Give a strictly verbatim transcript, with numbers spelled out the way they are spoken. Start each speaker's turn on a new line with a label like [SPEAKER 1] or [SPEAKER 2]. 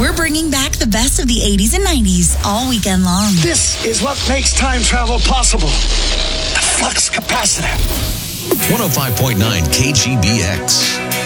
[SPEAKER 1] We're bringing back the best of the eighties and nineties all weekend long.
[SPEAKER 2] This is what makes time travel possible. The flux capacitor.
[SPEAKER 3] one oh five point nine K G B X.